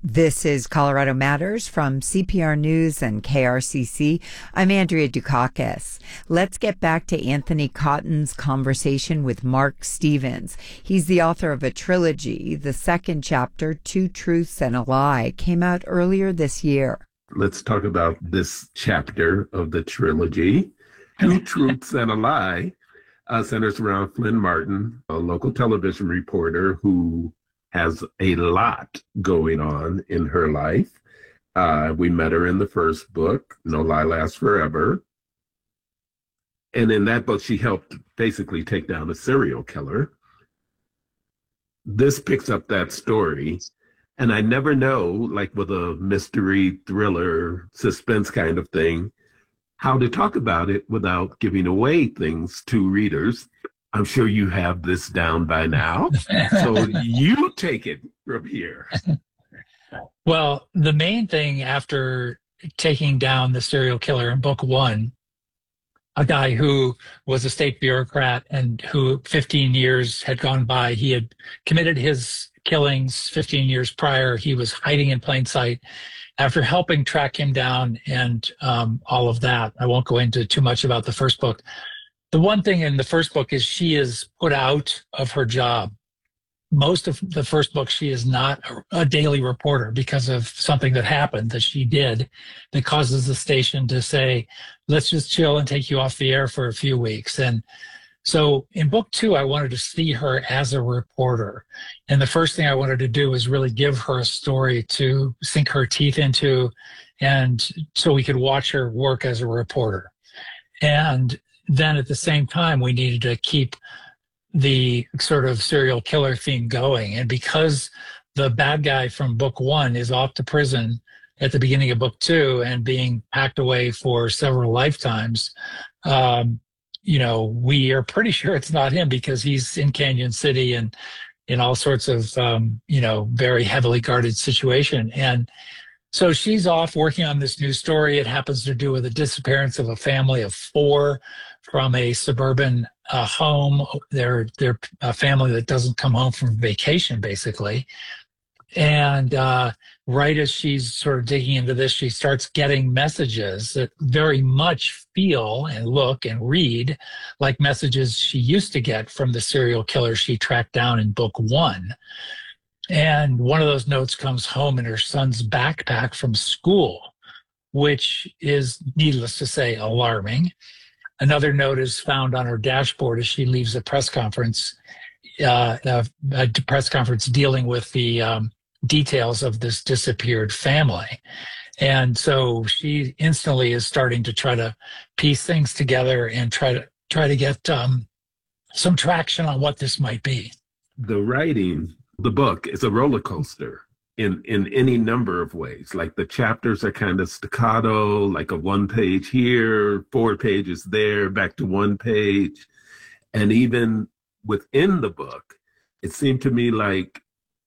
This is Colorado Matters from CPR News and KRCC. I'm Andrea Dukakis. Let's get back to Anthony Cotton's conversation with Mark Stevens. He's the author of a trilogy. The second chapter, Two Truths and a Lie, came out earlier this year. Let's talk about this chapter of the trilogy, Two Truths and a Lie. Centers around Flynn Martin, a local television reporter who has a lot going on in her life. We met her in the first book, No Lie Lasts Forever. And in that book, she helped basically take down a serial killer. This picks up that story. And I never know, like with a mystery, thriller, suspense kind of thing, how to talk about it without giving away things to readers. I'm sure you have this down by now. So you take it from here. Well, the main thing after taking down the serial killer in book one, a guy who was a state bureaucrat and who 15 years had gone by, he had committed his killings 15 years prior. He was hiding in plain sight. After helping track him down and all of that, I won't go into too much about the first book. The one thing in the first book is she is put out of her job. Most of the first book, she is not a daily reporter because of something that happened that she did that causes the station to say, let's just chill and take you off the air for a few weeks. And so in book two, I wanted to see her as a reporter. And the first thing I wanted to do was really give her a story to sink her teeth into, and so we could watch her work as a reporter. And then at the same time, we needed to keep the sort of serial killer theme going. And because the bad guy from book one is off to prison at the beginning of book two and being packed away for several lifetimes, we are pretty sure it's not him because he's in Canyon City and in all sorts of, very heavily guarded situation. And so she's off working on this new story. It happens to do with the disappearance of a family of four from a suburban home. They're a family that doesn't come home from vacation, basically. And right as she's sort of digging into this, she starts getting messages that very much feel and look and read like messages she used to get from the serial killer she tracked down in book one. And one of those notes comes home in her son's backpack from school, which is, needless to say, alarming. Another note is found on her dashboard as she leaves a press conference, dealing with the details of this disappeared family. And so she instantly is starting to try to piece things together and try to get some traction on what this might be. The writing, the book is a roller coaster in any number of ways. Like the chapters are kind of staccato, like a 1 page here, 4 pages there, back to 1 page. And even within the book, it seemed to me like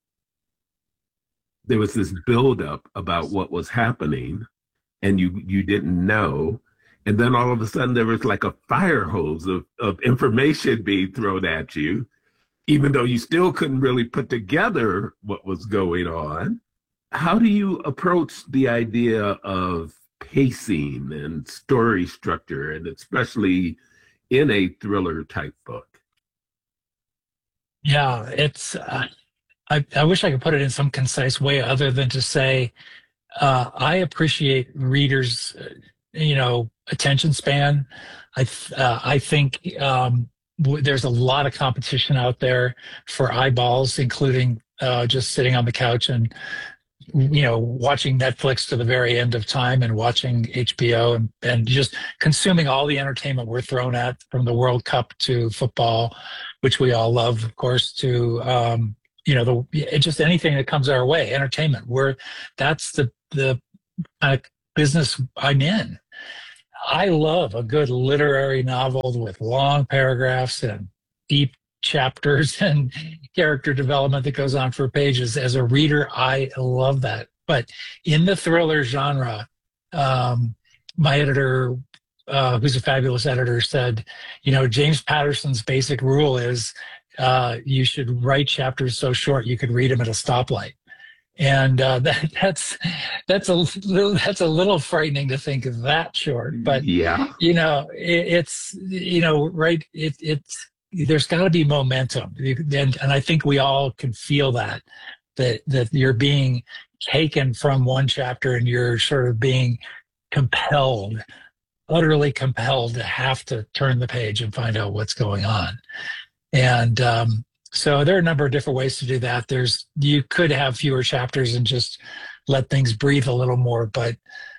there was this buildup about what was happening and you didn't know. And then all of a sudden there was like a fire hose of information being thrown at you, even though you still couldn't really put together what was going on. How do you approach the idea of pacing and story structure, and especially in a thriller type book? Yeah, it's, I wish I could put it in some concise way other than to say, I appreciate readers, attention span. I think there's a lot of competition out there for eyeballs, including just sitting on the couch and, watching Netflix to the very end of time and watching HBO and just consuming all the entertainment we're thrown at, from the World Cup to football, which we all love, of course, to, just anything that comes our way, entertainment. That's the kind of business I'm in. I love a good literary novel with long paragraphs and deep chapters and character development that goes on for pages. As a reader, I love that. But in the thriller genre, my editor, who's a fabulous editor, said, James Patterson's basic rule is you should write chapters so short you could read them at a stoplight. And that's a little frightening to think of that short. But Yeah. it's right. It's there's got to be momentum, and I think we all can feel that you're being taken from one chapter and you're sort of being compelled, utterly compelled to have to turn the page and find out what's going on. And so there are a number of different ways to do that. You could have fewer chapters and just let things breathe a little more. But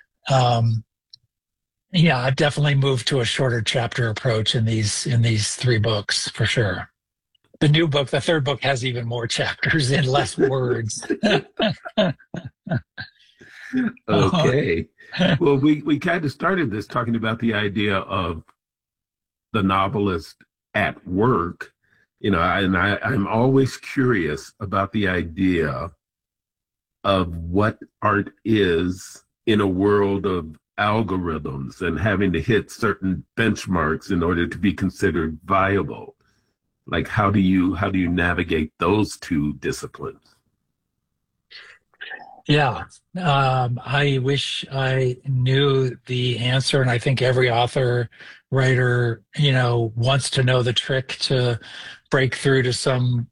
yeah, I've definitely moved to a shorter chapter approach in these 3 books for sure. The third book, has even more chapters and less words. Okay. Well, we kind of started this talking about the idea of the novelist at work. I'm always curious about the idea of what art is in a world of algorithms and having to hit certain benchmarks in order to be considered viable. Like, how do you navigate those two disciplines? Yeah, I wish I knew the answer, and I think every author, writer, wants to know the trick to break through to some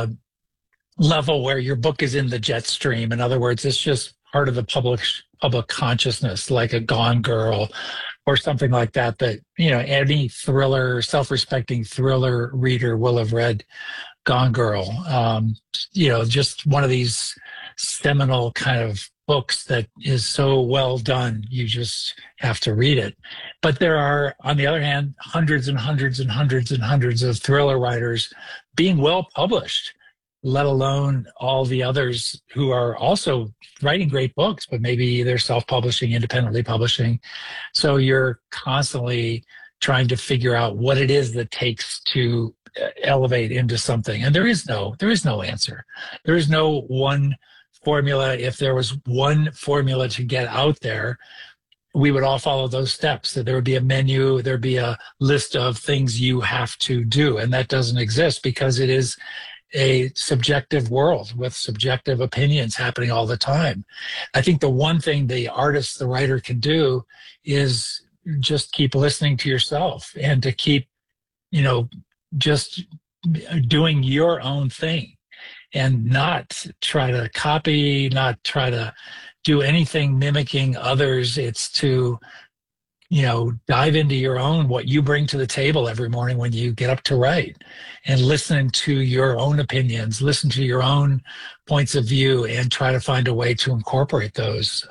level where your book is in the jet stream. In other words, it's just part of the public consciousness, like a Gone Girl or something like that. That any self-respecting thriller reader will have read Gone Girl. Just one of these seminal kind of books that is so well done, you just have to read it. But there are, on the other hand, hundreds and hundreds and hundreds and hundreds of thriller writers being well published, let alone all the others who are also writing great books, but maybe they're self-publishing, independently publishing. So you're constantly trying to figure out what it is that takes to elevate into something. And there is no answer. There is no one formula. If there was one formula to get out there, we would all follow those steps. That there would be a menu, there'd be a list of things you have to do. And that doesn't exist because it is a subjective world with subjective opinions happening all the time. I think the one thing the artist, the writer can do is just keep listening to yourself and to keep, just doing your own thing and not try to copy, not try to do anything mimicking others. It's to, dive into your own, what you bring to the table every morning when you get up to write, and listen to your own opinions, listen to your own points of view, and try to find a way to incorporate those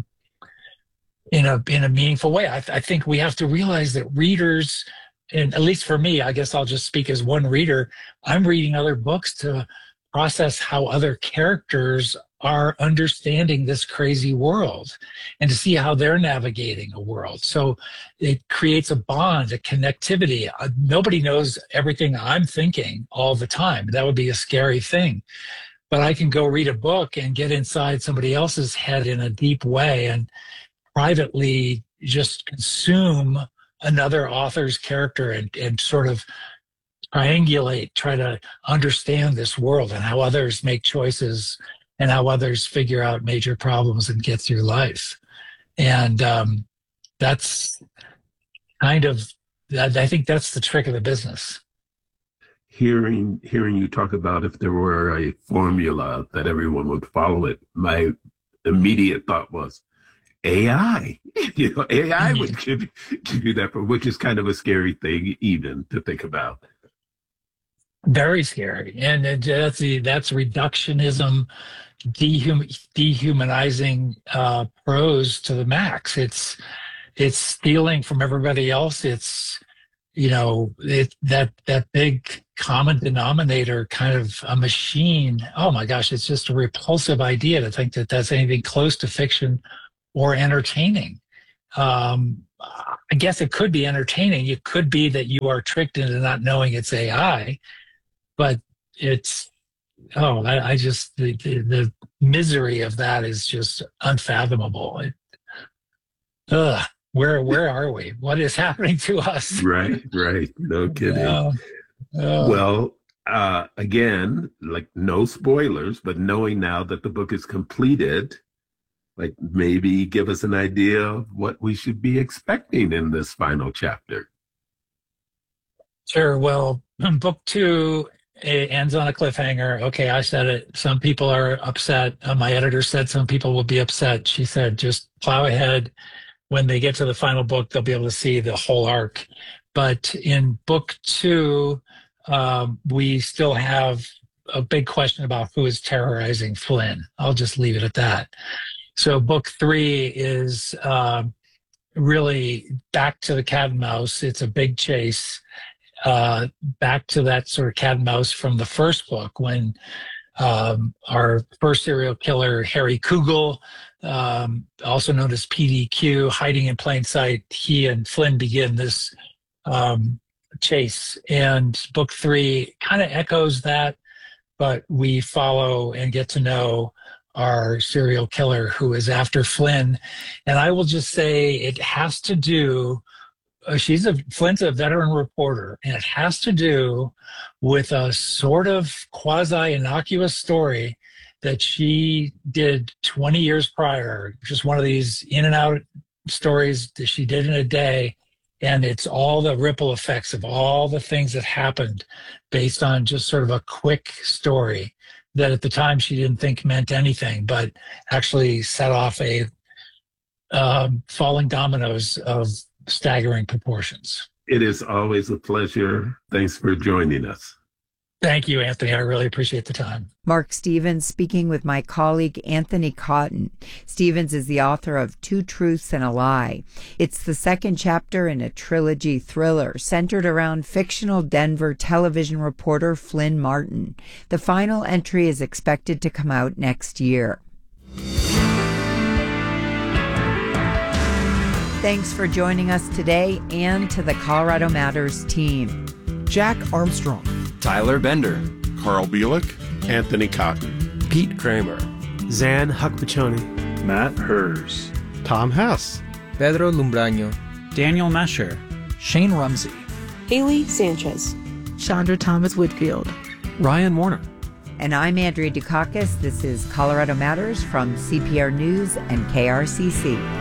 in a meaningful way. I think we have to realize that readers, and at least for me, I guess I'll just speak as one reader, I'm reading other books to process how other characters are understanding this crazy world and to see how they're navigating a world. So it creates a bond, a connectivity. Nobody knows everything I'm thinking all the time. That would be a scary thing. But I can go read a book and get inside somebody else's head in a deep way and privately just consume another author's character and sort of triangulate, try to understand this world and how others make choices and how others figure out major problems and get through life. And that's kind of, I think that's the trick of the business. Hearing you talk about if there were a formula that everyone would follow it, my immediate thought was AI. AI would give you that, which is kind of a scary thing even to think about. Very scary. And that's reductionism, dehumanizing prose to the max. It's stealing from everybody else. It's that big common denominator kind of a machine. Oh my gosh, it's just a repulsive idea to think that that's anything close to fiction or entertaining. I guess it could be entertaining. It could be that you are tricked into not knowing it's AI, but it's I just the misery of that is just unfathomable. Where are we? What is happening to us? Right. No kidding. Well, again, like no spoilers, but knowing now that the book is completed, like maybe give us an idea of what we should be expecting in this final chapter. Sure. Well, book 2, it ends on a cliffhanger. Okay, I said it. Some people are upset. My editor said some people will be upset. She said, just plow ahead. When they get to the final book, they'll be able to see the whole arc. But in book 2, we still have a big question about who is terrorizing Flynn. I'll just leave it at that. So book 3 is really back to the cat and mouse. It's a big chase. Back to that sort of cat and mouse from the first book when our first serial killer, Harry Kugel, also known as PDQ, hiding in plain sight, he and Flynn begin this chase. And book 3 kind of echoes that, but we follow and get to know our serial killer who is after Flynn. And I will just say it has to do Flynn's a veteran reporter, and it has to do with a sort of quasi-innocuous story that she did 20 years prior, just one of these in and out stories that she did in a day. And it's all the ripple effects of all the things that happened based on just sort of a quick story that at the time she didn't think meant anything, but actually set off a falling dominoes of staggering proportions. It is always a pleasure. Thanks for joining us. Thank you, Anthony. I really appreciate the time. Mark Stevens speaking with my colleague Anthony Cotton. Stevens is the author of Two Truths and a Lie. It's the second chapter in a trilogy thriller centered around fictional Denver television reporter Flynn Martin. The final entry is expected to come out next year. Thanks for joining us today and to the Colorado Matters team. Jack Armstrong, Tyler Bender, Carl Bielik, Anthony Cotton, Pete Kramer, Zan Huckpachoni, Matt Hers, Tom Hess, Pedro Lumbraño, Daniel Mesher, Shane Rumsey, Haley Sanchez, Chandra Thomas Whitfield, Ryan Warner. And I'm Andrea Dukakis. This is Colorado Matters from CPR News and KRCC.